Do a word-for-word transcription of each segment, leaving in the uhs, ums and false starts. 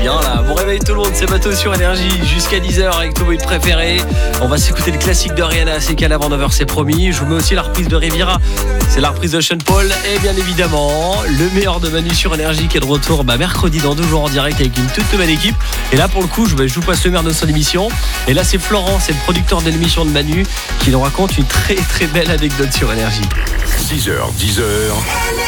hein, là. Bon réveil tout le monde, c'est Mato sur Énergie jusqu'à dix heures avec tous vos hits préférés. On va s'écouter le classique de Rihanna, c'est qu'à avant neuf heures, c'est promis. Je vous mets aussi la reprise de Riviera, c'est la reprise de Sean Paul. Et bien évidemment, le meilleur de Manu sur Énergie qui est de retour bah, mercredi dans deux jours en direct avec une toute nouvelle équipe. Et là pour le coup, je, bah, je vous passe le maire de son émission. Et là c'est Florent, c'est le producteur de l'émission de Manu qui nous raconte une très très belle anecdote sur Énergie. six heures, dix heures.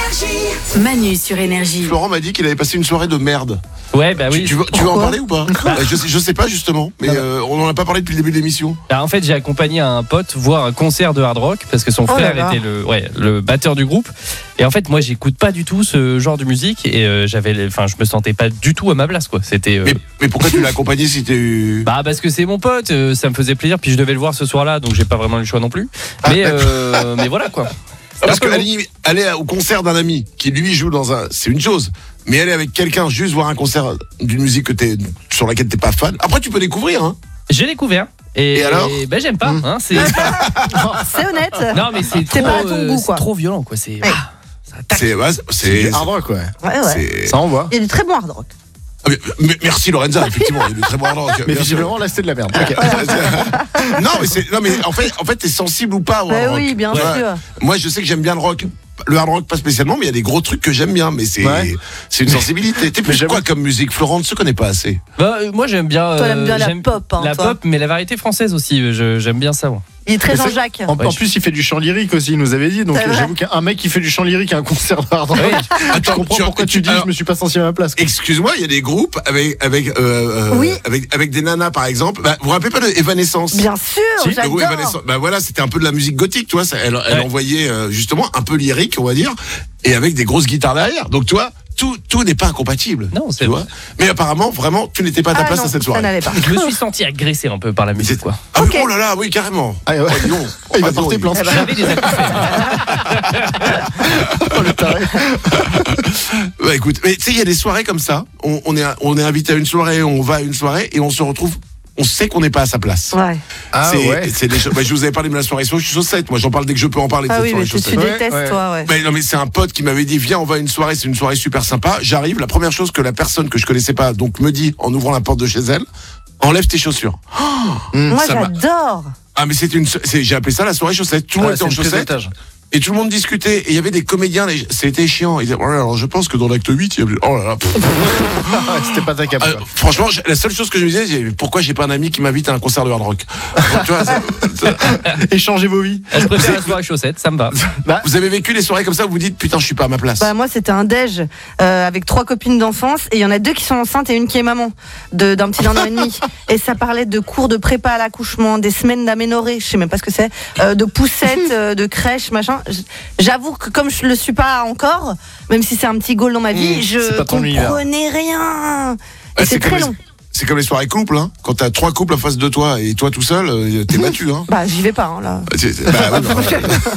Manu sur Énergie. Florent m'a dit qu'il avait passé une soirée de merde. Ouais, bah oui. Tu, tu veux, tu veux en parler ou pas? Bah, je, sais, je sais pas justement, mais euh, on n'en a pas parlé depuis le début de l'émission. Alors, en fait, j'ai accompagné un pote voir un concert de hard rock parce que son Oh frère là là. était le, ouais, le batteur du groupe. Et en fait, moi, j'écoute pas du tout ce genre de musique et euh, j'avais, enfin, je me sentais pas du tout à ma place, quoi. C'était. Euh... Mais, mais pourquoi tu l'as accompagné si t'es. Bah parce que c'est mon pote, euh, ça me faisait plaisir. Puis je devais le voir ce soir-là, donc j'ai pas vraiment eu le choix non plus. Mais, euh, mais voilà quoi. Ah, parce que aller, aller au concert d'un ami qui lui joue dans un, c'est une chose. Mais aller avec quelqu'un juste voir un concert d'une musique que t'es, sur laquelle t'es pas fan. Après tu peux découvrir. Hein. J'ai découvert. Et, Et alors et ben j'aime pas. Mmh. Hein, c'est pas... C'est honnête. Non mais c'est C'est trop, pas à ton euh, goût, c'est quoi. trop violent quoi. C'est. Ouais. Ah, ça attaque. C'est, ouais, C'est c'est, du hard rock, ouais. Ouais, ouais. c'est- Ça envoie. Il y a du très bon hard rock. Ah, mais- mais- merci Lorenza, effectivement, il est très bon hard rock, Mais bien sûr. visiblement, là, c'était de la merde. Ok. non mais c'est, non mais en fait, en fait t'es sensible ou pas au Bah hard rock. oui, bien Ouais. sûr. Moi je sais que j'aime bien le rock. Le hard rock pas spécialement, mais il y a des gros trucs que j'aime bien. Mais c'est, Ouais. c'est une sensibilité. T'es plus j'avoue- quoi comme musique? Florent ne se connaît pas assez. Bah, euh, moi j'aime bien. Toi, t'aimes bien la j'aime pop, hein, la toi. pop, mais la variété française aussi. Je, j'aime bien ça. Moi. Il est très Mais c'est- Jean-Jacques. En, Ouais, en je- plus, il fait du chant lyrique aussi, il nous avait dit. Donc, C'est euh, vrai. j'avoue qu'un mec qui fait du chant lyrique à un concert de hard rock, Oui. je Attends, comprends tu- pourquoi tu dis alors- je me suis pas senti à ma place. quoi. Excuse-moi, il y a des groupes avec avec euh, euh, Oui. avec avec des nanas par exemple. Bah, vous vous rappelez pas de Evanescence? Bien sûr, Si, le groupe j'adore. Evanescence. Bah voilà, c'était un peu de la musique gothique, tu vois. Ça, elle, elle Ouais. envoyait euh, justement un peu lyrique, on va dire, et avec des grosses guitares derrière. Donc toi, tout tout n'est pas incompatible. Non, c'est tu vrai. vois. Mais apparemment, vraiment, tu n'étais pas à ta Ah place non, à cette ça soirée. n'allait pas. Je me suis senti agressé un peu par la musique C'est- quoi. Ah, Ok. oh là là, oui, carrément. Ah, ouais. Oh, dis donc. Il va Ah, dis donc, porter il- plainte. J'avais des acouphènes. Oh, le taré. Bah écoute, mais tu sais, il y a des soirées comme ça. On, on est on est invité à une soirée, on va à une soirée et on se retrouve. On sait qu'on n'est pas à sa place. Ouais. Ah, c'est, ouais. c'est des choses. Bah, je vous avais parlé de la soirée chaussette. Moi, j'en parle dès que je peux en parler. de Ah cette oui, soirée mais tu, tu chaussette. Ouais, détestes, ouais. toi, ouais. Mais non, mais c'est un pote qui m'avait dit viens, on va à une soirée, c'est une soirée super sympa. J'arrive, la première chose que la personne que je connaissais pas donc me dit en ouvrant la porte de chez elle, enlève tes chaussures. Moi, ça m'a- j'adore. Ah mais c'était une, c'est, j'ai appelé ça la soirée chaussette. Tout le monde Ah, était en c'est une chaussettes présentage. et tout le monde discutait. Et il y avait des comédiens, les- c'était chiant. Ils disaient, oh là là, alors je pense que dans l'acte huit, il y a oh là là. pff. Ah, c'était pas ta cap. Euh, quoi. franchement, j'ai- la seule chose que je me disais, c'est pourquoi j'ai pas un ami qui m'invite à un concert de hard rock. Donc, tu vois, ça- ça- Échangez vos vies. Je préfère la soirée chaussette, ça me va. vous avez vécu les soirées comme ça, vous vous dites putain, je suis pas à ma place. Bah, moi, c'était un déj euh, avec trois copines d'enfance et il y en a deux qui sont enceintes et une qui est maman de, d'un petit d'un an et demi. Et ça parlait de cours de prépa à l'accouchement, des semaines d'aménorrhée, je sais même pas ce que c'est, euh, de poussettes, euh, de crèche, machin. J- J'avoue que comme je le suis pas encore, même si c'est un petit goal dans ma vie, Mmh, je c'est pas ton univers. comprenais rien. Et Ouais, c'est comme très les- long. C'est comme les soirées couples, hein. Quand t'as trois couples en face de toi et toi tout seul, euh, t'es battu, hein. Bah, j'y vais pas, hein, là. C'est- c'est- bah, ouais, non,